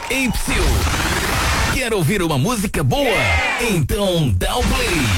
Ei, Psyu, quer ouvir uma música boa? Então dá o play.